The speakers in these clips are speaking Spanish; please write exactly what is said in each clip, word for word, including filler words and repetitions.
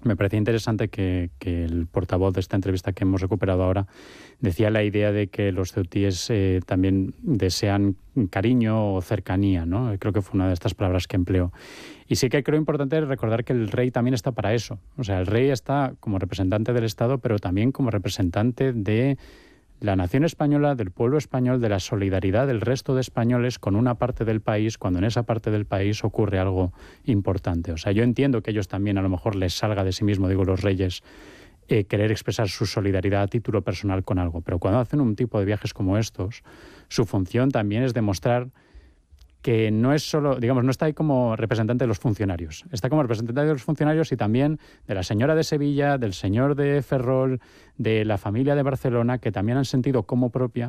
Me parecía interesante que, que el portavoz de esta entrevista que hemos recuperado ahora decía la idea de que los ceutíes eh, también desean cariño o cercanía, ¿no? Creo que fue una de estas palabras que empleó. Y sí que creo importante recordar que el rey también está para eso. O sea, el rey está como representante del Estado, pero también como representante de la nación española, del pueblo español, de la solidaridad del resto de españoles con una parte del país, cuando en esa parte del país ocurre algo importante. O sea, yo entiendo que ellos también a lo mejor les salga de sí mismo, digo los reyes, eh, querer expresar su solidaridad a título personal con algo. Pero cuando hacen un tipo de viajes como estos, su función también es demostrar que no es solo, digamos, no está ahí como representante de los funcionarios, está como representante de los funcionarios y también de la señora de Sevilla, del señor de Ferrol, de la familia de Barcelona, que también han sentido como propia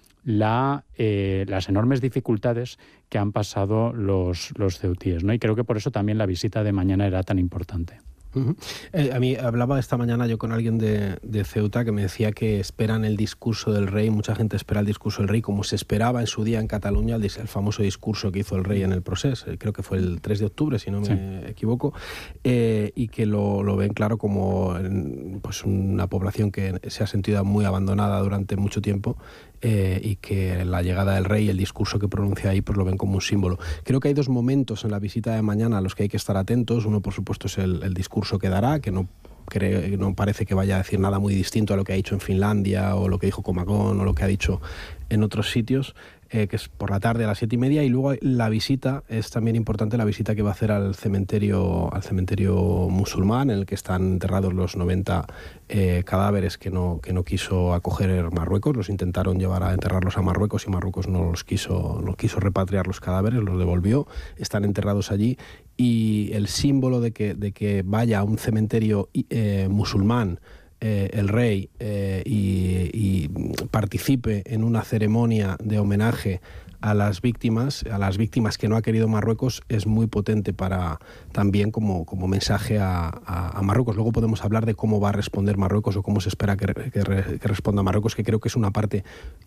la, eh, las enormes dificultades que han pasado los, los ceutíes, ¿no? Y creo que por eso también la visita de mañana era tan importante. Uh-huh. Eh, a mí hablaba esta mañana yo con alguien de, de Ceuta que me decía que esperan el discurso del rey, mucha gente espera el discurso del rey como se esperaba en su día en Cataluña, el, el famoso discurso que hizo el rey en el Procés, eh, creo que fue el tres de octubre si no me sí. equivoco, eh, y que lo, lo ven claro como pues una población que se ha sentido muy abandonada durante mucho tiempo. Eh, y que la llegada del rey, el discurso que pronuncia ahí, pues lo ven como un símbolo. Creo que hay dos momentos en la visita de mañana a los que hay que estar atentos. Uno, por supuesto, es el, el discurso que dará, que no, cree, no parece que vaya a decir nada muy distinto a lo que ha dicho en Finlandia o lo que dijo Comagón o lo que ha dicho en otros sitios, eh, que es por la tarde a las siete y media, y luego la visita, es también importante la visita que va a hacer al cementerio, al cementerio musulmán, en el que están enterrados los noventa eh, cadáveres que no, que no quiso acoger Marruecos. Los intentaron llevar a enterrarlos a Marruecos y Marruecos no los quiso, no quiso repatriar los cadáveres, los devolvió, están enterrados allí, y el símbolo de que, de que vaya a un cementerio eh, musulmán Eh, el rey eh, y, y participe en una ceremonia de homenaje a las víctimas, a las víctimas que no ha querido Marruecos, es muy potente para también como, como mensaje a, a, a Marruecos. Luego podemos hablar de cómo va a responder Marruecos o cómo se espera que, que, que responda Marruecos, que creo que es una parte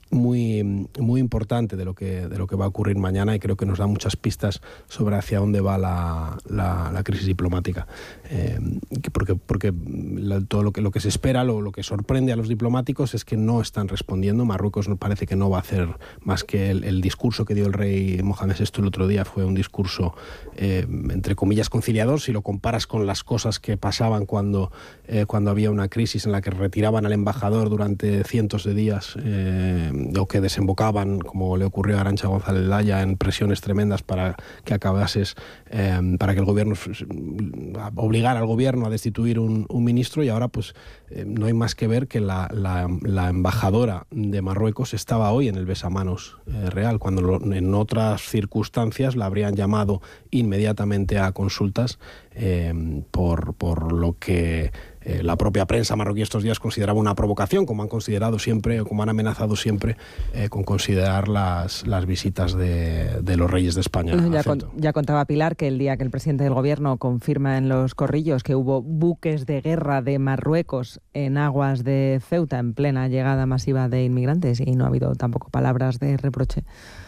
muy, muy importante de lo, que, de lo que va a ocurrir mañana, y creo que nos da muchas pistas sobre hacia dónde va la, la, la crisis diplomática. Eh, porque porque la, todo lo que, lo que se espera, lo, lo que sorprende a los diplomáticos es que no están respondiendo. Marruecos parece que no va a hacer más que el, el discurso El discurso que dio el rey Mohamed sexto el otro día fue un discurso, eh, entre comillas, conciliador, si lo comparas con las cosas que pasaban cuando, eh, cuando había una crisis en la que retiraban al embajador durante cientos de días, eh, o que desembocaban, como le ocurrió a Arantxa González Laya, en presiones tremendas para que acabases, eh, para que el gobierno, obligara al gobierno a destituir un, un ministro, y ahora pues eh, no hay más que ver que la, la, la embajadora de Marruecos estaba hoy en el besamanos eh, real, cuando en otras circunstancias la habrían llamado inmediatamente a consultas eh, por, por lo que eh, la propia prensa marroquí estos días consideraba una provocación, como han considerado siempre, o como han amenazado siempre eh, con considerar las, las visitas de, de los reyes de España. Ya, con, ya contaba Pilar que el día que el presidente del gobierno confirma en Los Corrillos que hubo buques de guerra de Marruecos en aguas de Ceuta en plena llegada masiva de inmigrantes, y no ha habido tampoco palabras de reproche.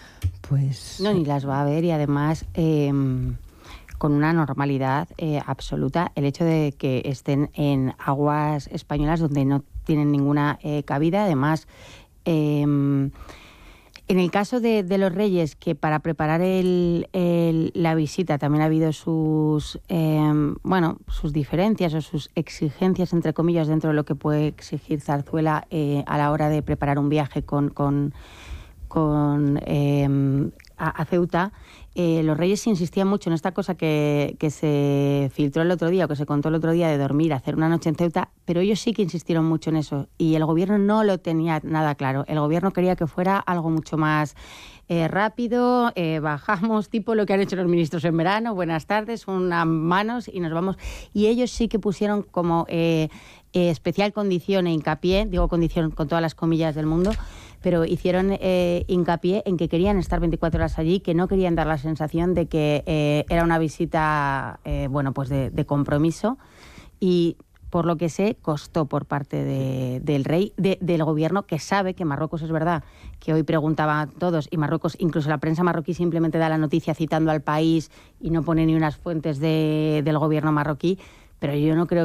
Pues no, ni las va a haber, y además eh, con una normalidad eh, absoluta el hecho de que estén en aguas españolas donde no tienen ninguna eh, cabida. Además, eh, en el caso de, de los reyes, que para preparar el, el, la visita también ha habido sus eh, bueno sus diferencias o sus exigencias, entre comillas, dentro de lo que puede exigir Zarzuela eh, a la hora de preparar un viaje con... con con eh, a, a Ceuta. Eh, los reyes insistían mucho en esta cosa que, que se filtró el otro día, o que se contó el otro día, de dormir, hacer una noche en Ceuta, pero ellos sí que insistieron mucho en eso, y el gobierno no lo tenía nada claro. El gobierno quería que fuera algo mucho más eh, rápido, eh, bajamos, tipo lo que han hecho los ministros en verano, buenas tardes, unas manos y nos vamos. Y ellos sí que pusieron como eh, eh, especial condición e hincapié, digo condición con todas las comillas del mundo, pero hicieron eh, hincapié en que querían estar veinticuatro horas allí, que no querían dar la sensación de que eh, era una visita eh, bueno, pues de, de compromiso, y por lo que sé, costó por parte de, del rey, de, del gobierno, que sabe que Marruecos, es verdad, que hoy preguntaban todos, y Marruecos, incluso la prensa marroquí simplemente da la noticia citando al país y no pone ni unas fuentes de, del gobierno marroquí, pero yo no creo